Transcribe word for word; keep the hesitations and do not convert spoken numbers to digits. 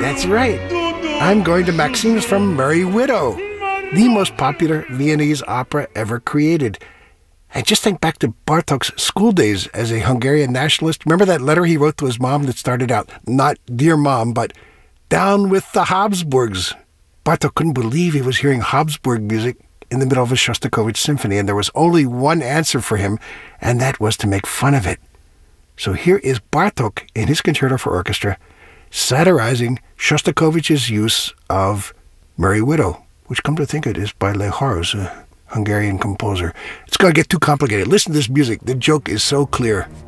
That's right. I'm going to Maxine's from Merry Widow, the most popular Viennese opera ever created. And just think back to Bartók's school days as a Hungarian nationalist. Remember that letter he wrote to his mom that started out, not "Dear Mom," but "Down with the Habsburgs." Bartók couldn't believe he was hearing Habsburg music in the middle of a Shostakovich symphony, and there was only one answer for him, and that was to make fun of it. So here is Bartók in his Concerto for Orchestra, satirizing Shostakovich's use of Merry Widow, which, come to think of it, is by Lehár's, a Hungarian composer. It's going to get too complicated. Listen to this music. The joke is so clear.